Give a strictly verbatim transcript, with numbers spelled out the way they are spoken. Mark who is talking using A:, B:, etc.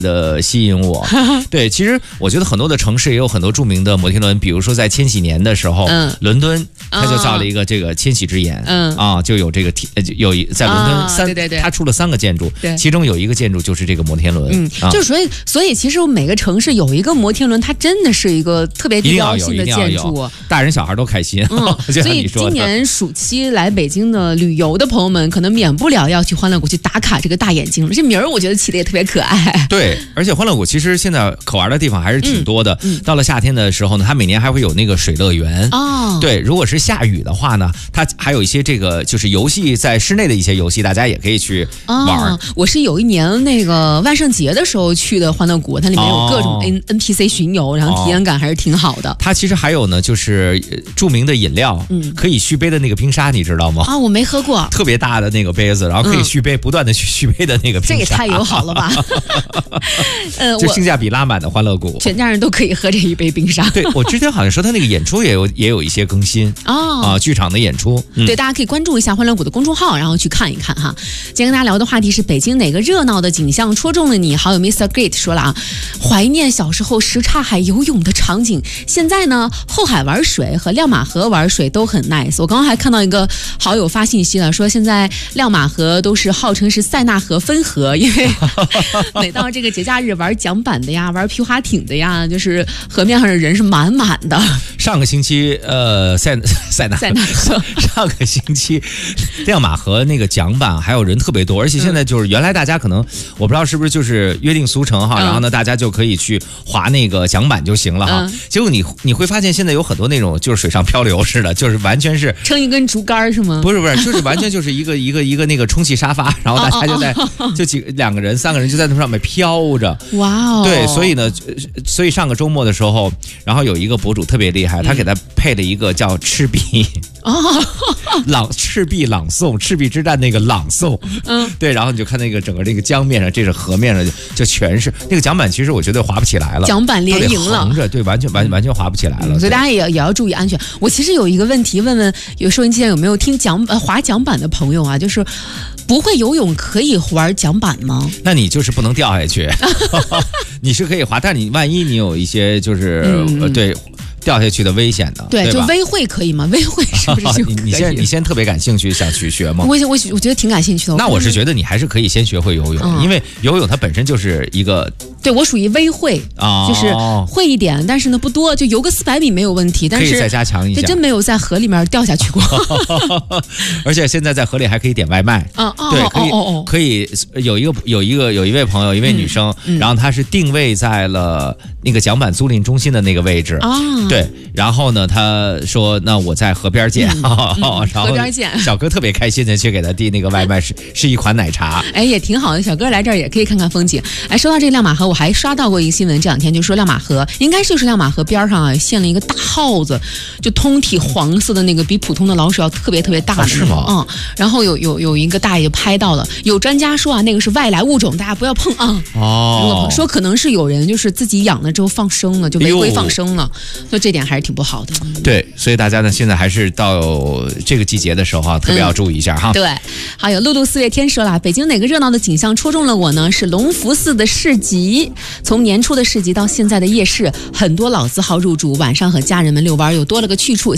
A: 的吸引我。对，其实我觉得很多的城市也有很多著名的摩天轮，比如说在千禧年的时候，嗯、伦敦它就造了一个这个千禧之眼，嗯啊，就有这个呃有在伦敦三、啊，对对对，它出了三个建筑，其中有一个建筑就是这个摩天轮，
B: 嗯，啊、就所以所以其实每个城市有一个摩天轮，它真的是一个特别地标性的建筑，
A: 大人小孩都开心。
B: 嗯，所以今年暑期来北京的旅游的朋友们，可能免不了要去欢乐谷去打卡这个大眼睛了。这名儿我觉得起的也特别可爱。
A: 对，而且欢乐谷其实现在可玩的地方还是挺多的。嗯嗯、到了夏天的时候呢，它每年还会有那个水乐园。哦，对，如果是下雨的话呢，它还有一些这个就是游戏，在室内的一些游戏，大家也可以去玩。
B: 哦、我是有一年那个万圣节的时候去的欢乐谷，它里面有各种 N N P C 巡游，然后体验感还是挺好的。
A: 它其实还有呢，就是著名的饮料，嗯，可以续杯的那个冰沙，你知道吗？
B: 啊，我没喝过。
A: 特别大的那个杯子，然后可以续杯，嗯、不断的去续杯的那个冰沙，
B: 这也太友好了吧！
A: 呃，就性价比拉满的欢乐谷，
B: 全家人都可以喝这一杯冰沙。
A: 对，我之前好像说他那个演出也有也有一些更新哦，啊，剧场的演出，
B: 嗯、对，大家可以关注一下欢乐谷的公众号，然后去看一看哈。今天跟大家聊的话题是北京哪个热闹的景象戳中了你？好友 Mister Great 说了啊，怀念小时候什刹海游泳的场景。现在呢，后海玩水和亮马河玩水都很 nice。我刚刚还看到一个好友发信息了，说现在亮马河都是号称是塞纳河分河，因为每到这个节假日玩桨板的呀，玩皮划艇的呀，就是河面上的人是满满的。
A: 上个星期，呃，塞塞纳
B: 塞纳河，
A: 上个星期亮马河那个桨板还有人特别多，而且现在就是原来大家可能我不知道是不是就是约定俗成哈，嗯、然后呢大家就可以去划那个桨板就行了哈。嗯、结果你你会发现现在有很多那种就是水上漂流似的，就是完全是
B: 撑一根竹竿是吗？
A: 不是不是，就是完全就是一个一个一个那个充气沙发，然后大家就在哦哦哦就几两个人三个人就在那上面飘着。
B: 哇哦！
A: 对，所以呢，所以上个周末的时候，然后有一个博主特别厉害，他给他配了一个叫赤壁哦朗赤壁朗诵赤壁之战那个朗诵，嗯，对，然后你就看那个整个这个江面上，这是河面上就全是那个桨板，其实我觉得划不起来了，
B: 桨板连营了，
A: 横着对，完全完完全划不起来了，
B: 嗯、所以大家也也要注意安全。我其实有一个问题问问有收音机前有没有听桨呃划桨板的朋友啊，就是不会游泳可以玩桨板吗？
A: 那你就是不能掉下去，你是可以划，但你万一你有一些就是、嗯呃、对。掉下去的危险的，
B: 对，
A: 对
B: 就微会可以吗？微会是不是就可以？
A: 你你现你现在特别感兴趣，想去学吗？
B: 我我我觉得挺感兴趣的。
A: 那我是觉得你还是可以先学会游泳，嗯、因为游泳它本身就是一个。
B: 对，我属于微会啊，就是会一点，但是呢不多，就游个四百米没有问题。但是
A: 可以再加强一下。
B: 对，真没有在河里面掉下去过。
A: 而且现在在河里还可以点外卖。
B: 啊哦，
A: 对，可以、哦哦、可以有一个有一个有一位朋友，一位女生，嗯嗯、然后她是定位在了那个桨板租赁中心的那个位置啊。对，然后呢，她说那我在河边见，嗯
B: 嗯、然后河边见。
A: 小哥特别开心的去给他递那个外卖，是是一款奶茶。
B: 哎，也挺好的，小哥来这儿也可以看看风景。哎，说到这个亮马河，我还刷到过一个新闻，这两天就说亮马河应该就是亮马河边上啊现了一个大耗子，就通体黄色的那个，比普通的老鼠要特别特别大的、那个哦、
A: 是吗？
B: 嗯，然后有有有一个大爷拍到了，有专家说啊那个是外来物种，大家不要碰啊。哦，说可能是有人就是自己养了之后放生了，就违规放生了，所以这点还是挺不好的。
A: 对，所以大家呢现在还是到这个季节的时候啊，特别要注意一下哈。
B: 嗯、对，还有露露四月天说了，北京哪个热闹的景象戳中了我呢？是隆福寺的市集，从年初的市集到现在的夜市，很多老字号入驻，晚上和家人们遛弯又多了个去处。